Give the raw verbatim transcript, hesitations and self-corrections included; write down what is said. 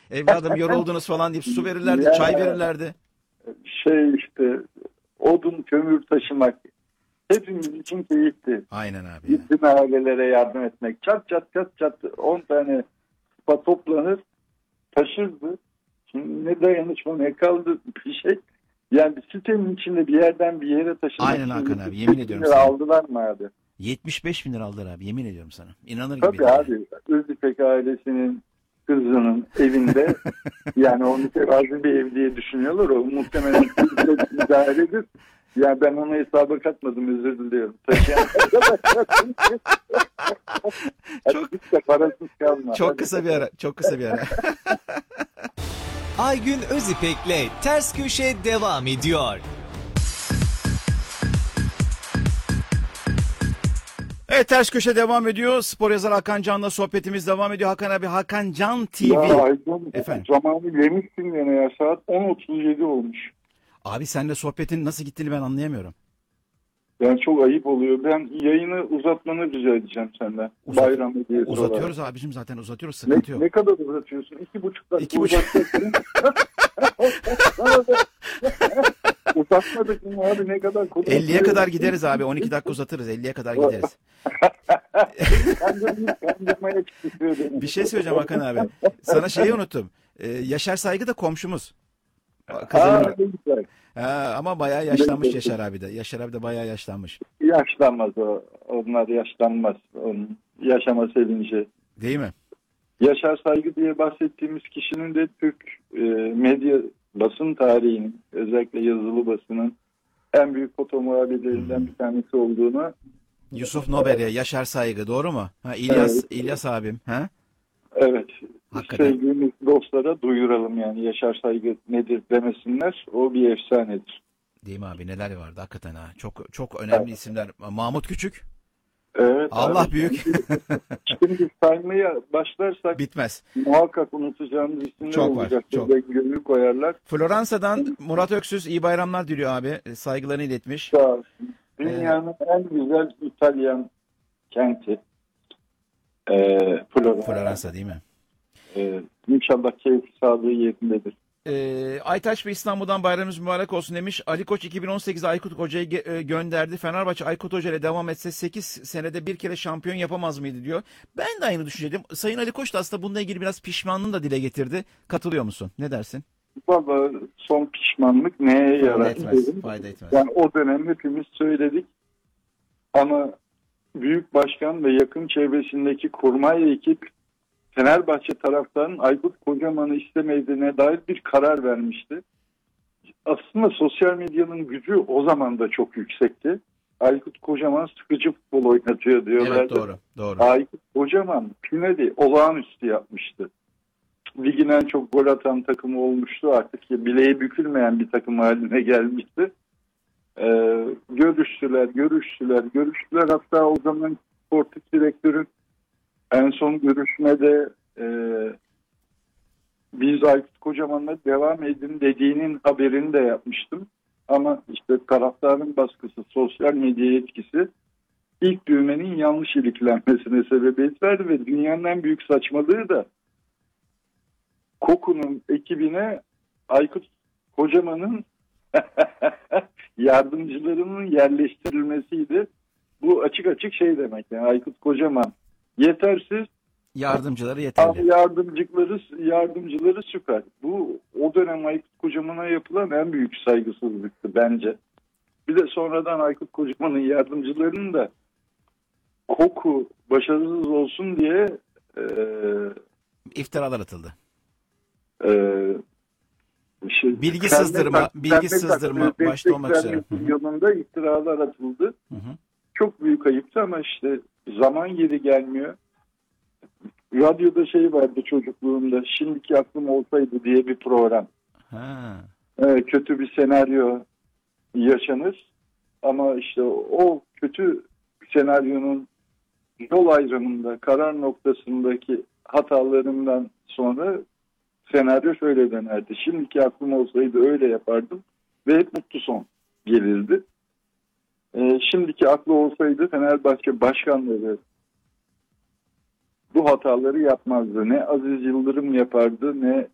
Evladım yoruldunuz falan deyip su verirlerdi, Ya, çay verirlerdi. şey işte odun kömür taşımak hepimiz için keyifti. Aynen abi ya. Gittim ailelere yardım etmek. Çat çat çat çat on tane kupa toplanır taşırdı. Şimdi ne dayanışma ne kaldı bir şey. Yani bir sitenin içinde bir yerden bir yere taşımak. Aynen için Hakan abi, yemin ediyorum lira sana. aldılar mı abi? yetmiş beş bin lira aldılar abi, yemin ediyorum sana. İnanır gibi Tabii değil. abi. Özipek ailesinin kızının evinde yani o mütevazi bir ev diye düşünüyorlar. O muhtemelen bir dairedir. Yani ben onu hesaba katmadım, özür diliyorum. Taşıyan Çok hiç de parasız kalma. çok Hadi. kısa bir ara, çok kısa bir ara. Aygün Özipek'le Ters Köşe devam ediyor. Evet, Ters Köşe devam ediyor. Spor yazarı Hakan Can'la sohbetimiz devam ediyor. Hakan abi, Hakan Can T V. Ya Aydın, Efendim? zamanı yemişsin gene ya, saat on otuz yedi olmuş. Abi seninle sohbetin nasıl gittiğini ben anlayamıyorum. Yani çok ayıp oluyor. Ben yayını uzatmanı rica edeceğim senden. Uzat- Bayram hediyesi Uzatıyoruz olarak. abicim, zaten uzatıyoruz, Ne, sıkıntı yok. ne kadar uzatıyorsun? İki buçuk dakika İki buçuk- uzatacaksın. Uzatmadık mı abi, ne kadar? elliye kadar gideriz abi, on iki dakika uzatırız, elliye kadar gideriz. Bir şey söyleyeceğim Hakan abi. Sana şeyi unuttum. Ee, Yaşar Saygı da komşumuz. Kızılır. Aa, ne güzel. Ha, ama bayağı yaşlanmış Yaşar abi de. Yaşar abi de bayağı yaşlanmış. Yaşlanmaz o. Onlar yaşlanmaz. Onun yaşama sevinci. Değil mi? Yaşar Saygı diye bahsettiğimiz kişinin de Türk e, medya basın tarihinin, özellikle yazılı basının en büyük foto muhabirlerinden bir tanesi olduğunu. Yusuf Nobere, Yaşar Saygı, doğru mu? Ha, İlyas, Evet. İlyas abim. Ha? Evet. Hakikaten. Sevdiğimiz dostlara duyuralım yani, Yaşar Saygı nedir demesinler. O bir efsanedir. Değil mi abi? Neler vardı hakikaten ha. Çok çok önemli Evet. isimler. Mahmut Küçük. Evet. Allah abi. büyük. Şimdi saymaya başlarsak Bitmez. muhakkak unutacağımız isimler Çok var, olacak. çok. Ve gönül koyarlar. Floransa'dan Murat Öksüz iyi bayramlar diliyor abi. Saygılarını iletmiş. Sağ olsun. Dünyanın en güzel İtalyan kenti. Ee, Floransa. Floransa değil mi? Ee, İnşallah keyfi sağlığı yerindedir. Ee, Aytaç Bey İstanbul'dan bayramımız mübarek olsun demiş. Ali Koç iki bin on sekizde Aykut Hoca'yı ge- e, gönderdi. Fenerbahçe Aykut Hoca ile devam etse sekiz senede bir kere şampiyon yapamaz mıydı diyor. Ben de aynı düşünüyordum. Sayın Ali Koç da aslında bununla ilgili biraz pişmanlığını da dile getirdi. Katılıyor musun? Ne dersin? Valla son pişmanlık neye Fayda yarar? etmez. dedim. Fayda etmez. Yani o dönem hepimiz söyledik. Ama büyük başkan ve yakın çevresindeki kurmay ekip Fenerbahçe taraftarının Aykut Kocaman'ı istemediğine dair bir karar vermişti. Aslında sosyal medyanın gücü o zaman da çok yüksekti. Aykut Kocaman sıkıcı futbol oynatıyor diyorlardı. Evet, doğru. Doğru. Aykut Kocaman Pinedi olağanüstü yapmıştı. Ligin en çok gol atan takımı olmuştu. Artık bileği bükülmeyen bir takım haline gelmişti. Ee, görüştüler, görüştüler, görüştüler. Hatta o zaman sportif direktörün en son görüşmede e, biz Aykut Kocaman'la devam edin dediğinin haberini de yapmıştım. Ama işte taraftarın baskısı, sosyal medya etkisi ilk düğmenin yanlış iliklenmesine sebebiyet verdi ve dünyanın en büyük saçmalığı da Koku'nun ekibine Aykut Kocaman'ın yardımcılarının yerleştirilmesiydi. Bu açık açık şey demek yani, Aykut Kocaman yetersiz, Yardımcıları ama yeterli. yardımcıları yardımcıları süper. Bu o dönem Aykut Kocaman'a yapılan en büyük saygısızlıktı bence. Bir de sonradan Aykut Kocaman'ın yardımcılarının da Koku başarısız olsun diye e, İftiralar atıldı. e, şey, Bilgi sermet- sızdırma, bilgi sermet sızdırma hakkı, başta destek olmak üzere. vermesi Hı hı. yolunda iftiralar atıldı. Hı hı. Çok büyük ayıptı ama işte zaman geri gelmiyor. Radyoda şey vardı çocukluğumda, şimdiki aklım olsaydı diye bir program. Ha. Ee, kötü bir senaryo yaşanır ama işte o kötü senaryonun yol ayrımında, karar noktasındaki hatalarından sonra senaryo şöyle dönerdi. Şimdiki aklım olsaydı öyle yapardım ve hep mutlu son gelirdi. Ee, şimdiki aklı olsaydı Fenerbahçe başkanları bu hataları yapmazdı. Ne Aziz Yıldırım yapardı, ne